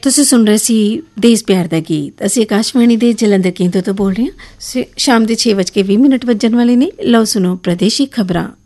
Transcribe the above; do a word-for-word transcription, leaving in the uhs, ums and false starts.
ਤੁਸੀਂ ਸੁਣ ਰਹੇ ਸੀ ਦੇਸ਼ ਪਿਆਰ ਦਾ ਗੀਤ। ਅਸੀਂ ਆਕਾਸ਼ਵਾਣੀ ਦੇ ਜਲੰਧਰ ਕੇਂਦਰ ਤੋਂ ਬੋਲ ਰਹੇ ਹਾਂ। ਸ਼ਾਮ ਦੇ ਛੇ ਵੱਜ ਕੇ ਵੀਹ ਮਿੰਟ ਵੱਜਣ ਵਾਲੇ ਨੇ। ਲਓ ਸੁਣੋ ਪ੍ਰਦੇਸ਼ੀ ਖਬਰਾਂ।